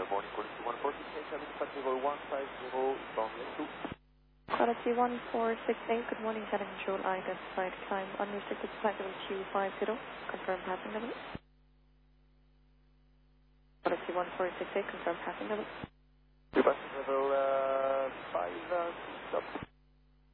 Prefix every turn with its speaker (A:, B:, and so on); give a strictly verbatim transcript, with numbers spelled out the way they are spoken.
A: morning, quality one four six eight, seven, flight level one five zero, bound two.
B: Quality one four six eight, good morning, cabin control, identified climb, unrestricted flight level two five zero, confirm passing level. Quality one four six eight, confirm passing level.
A: Two passing level uh, five, uh, stop.